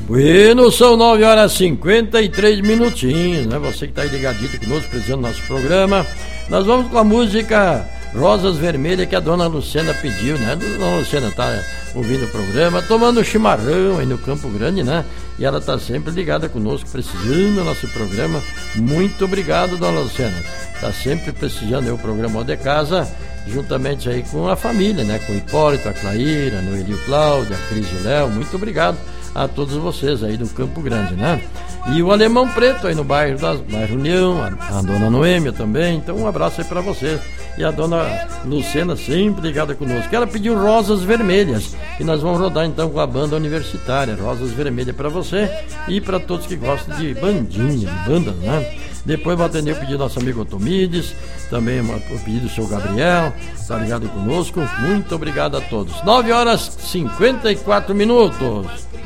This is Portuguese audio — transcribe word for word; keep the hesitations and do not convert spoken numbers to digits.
Bueno, são nove horas e cinquenta e três minutinhos, né? Você que está aí ligadito conosco, presente no nosso programa. Nós vamos com a música Rosas Vermelhas que a dona Luciana pediu, né? A dona Luciana tá ouvindo o programa, tomando chimarrão aí no Campo Grande, né? E ela tá sempre ligada conosco, prestigiando o nosso programa. Muito obrigado, dona Luciana. Tá sempre prestigiando aí o programa de casa, juntamente aí com a família, né? Com o Hipólito, a Claíra, a Noeli, o Cláudio, a Cris e o Léo. Muito obrigado a todos vocês aí do Campo Grande, né? E o Alemão Preto aí no bairro das bairro União, a, a dona Noêmia também. Então um abraço aí pra vocês. E a dona Luciana sempre ligada conosco. Ela pediu Rosas Vermelhas, e nós vamos rodar então com a banda universitária Rosas Vermelhas pra você e pra todos que gostam de bandinha, de bandas, né? Depois vou atender o pedido do nosso amigo Tomides, também o pedido do seu Gabriel, tá ligado conosco. Muito obrigado a todos. nove horas e cinquenta e quatro minutos.